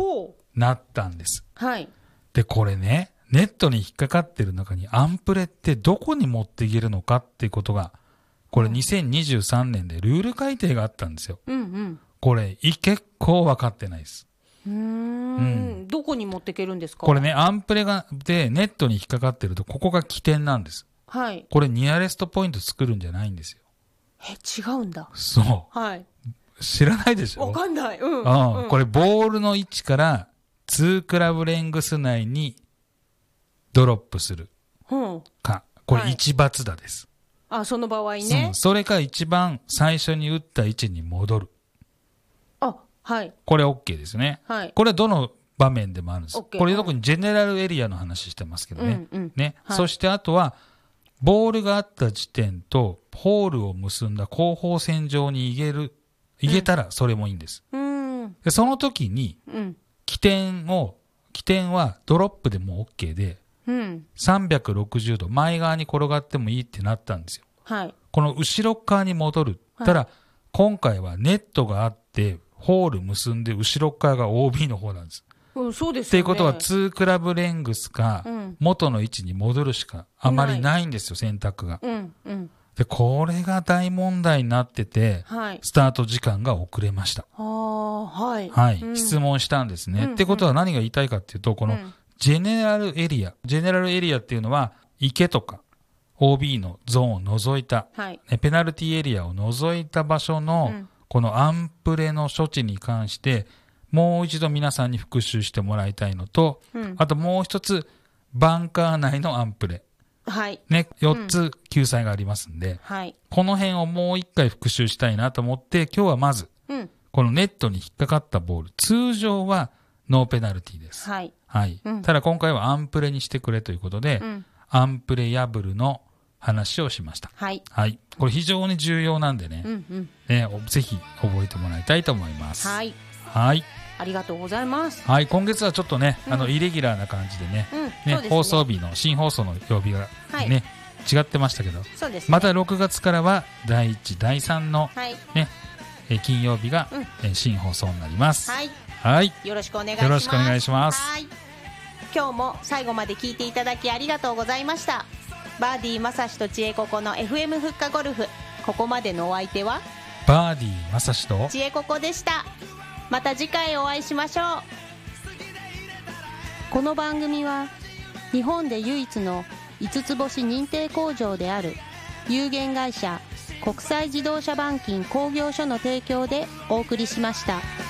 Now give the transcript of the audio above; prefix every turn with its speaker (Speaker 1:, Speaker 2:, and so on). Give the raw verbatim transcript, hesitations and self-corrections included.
Speaker 1: なったんです。
Speaker 2: はい。
Speaker 1: で、これね、ネットに引っかかってる中にアンプレってどこに持っていけるのかっていうことが、これにせんにじゅうさんねんでルール改定があったんですよ。
Speaker 2: うんうん。
Speaker 1: これ、結構分かってないです。
Speaker 2: うーん、うん、どこに持っていけるんですか？
Speaker 1: これね、アンプレが、で、ネットに引っかかってると、ここが起点なんです。
Speaker 2: はい。
Speaker 1: これ、ニアレストポイント作るんじゃないんですよ。
Speaker 2: え、違うんだ。
Speaker 1: そう。
Speaker 2: はい。
Speaker 1: 知らないでしょ？
Speaker 2: わかんない。うん。
Speaker 1: うん。これ、ボールの位置から、にクラブレングス内にドロップするか。これ、一罰打です。
Speaker 2: はい、あ、その場合ね。
Speaker 1: うん。それか一番最初に打った位置に戻る。
Speaker 2: あ、はい。
Speaker 1: これ OK ですね。
Speaker 2: はい。
Speaker 1: これはどの場面でもあるんです。
Speaker 2: OK、
Speaker 1: これ特にジェネラルエリアの話してますけどね。
Speaker 2: うんうん、
Speaker 1: ね、
Speaker 2: はい。
Speaker 1: そしてあとは、ボールがあった時点とホールを結んだ後方線上に行ける、行けたらそれもいいんです。
Speaker 2: うん、
Speaker 1: でその時に、起点を、起点はドロップでも OK で、
Speaker 2: うん、
Speaker 1: さんびゃくろくじゅうど前側に転がってもいいってなったんですよ。
Speaker 2: はい、
Speaker 1: この後ろ側に戻る。はい、ただ、今回はネットがあって、ホール結んで後ろ側が オービー の方なんです。
Speaker 2: うん、そうですよね。
Speaker 1: っていうことはにクラブレングスか、元の位置に戻るしかあまりないんですよ、選択が。
Speaker 2: うんうん、
Speaker 1: で、これが大問題になってて、
Speaker 2: はい、
Speaker 1: スタート時間が遅れました。
Speaker 2: あ、はい。
Speaker 1: はい、
Speaker 2: うん、
Speaker 1: 質問したんですね。
Speaker 2: うん、
Speaker 1: ってことは何が言いたいかっていうと、このジェネラルエリア。ジェネラルエリアっていうのは、池とか オービー のゾーンを除いた、
Speaker 2: はい、
Speaker 1: ね、ペナルティエリアを除いた場所の、うん、このアンプレの処置に関して、もう一度皆さんに復習してもらいたいのと、うん、あともう一つ、バンカー内のアンプレ。
Speaker 2: はい。
Speaker 1: ね、よっつ救済がありますんで、うん、
Speaker 2: はい。
Speaker 1: この辺をもう一回復習したいなと思って、今日はまず、うん、このネットに引っかかったボール、通常はノーペナルティです。
Speaker 2: はい。
Speaker 1: はい。うん、ただ今回はアンプレにしてくれということで、うん、アンプレ破るの話をしました。
Speaker 2: はい。
Speaker 1: はい。これ非常に重要なんでね、
Speaker 2: うんうん、
Speaker 1: ね、ぜひ覚えてもらいたいと思います。
Speaker 2: はい。
Speaker 1: はい。
Speaker 2: ありがとうございます。
Speaker 1: はい、今月はちょっとね、うん、あのイレギュラーな感じでね、うん、ね、ね、放送日の新放送の曜日がね、はい、違ってましたけど、
Speaker 2: そうですね、
Speaker 1: またろくがつからはだいいち、だいさんの、ね、はい、え金曜日が、うん、え新放送になります。
Speaker 2: はい。
Speaker 1: はい。
Speaker 2: よろしくお願いします。
Speaker 1: よろしくお願いします。
Speaker 2: はい。今日も最後まで聞いていただきありがとうございました。バーディーまさしとちえここの エフエム ふっかゴルフ。ここまでのお相手は
Speaker 1: バーディーまさしと
Speaker 2: ちえここでした。また次回お会いしましょう。この番組は日本で唯一のいつつ星認定工場である有限会社国際自動車板金工業所の提供でお送りしました。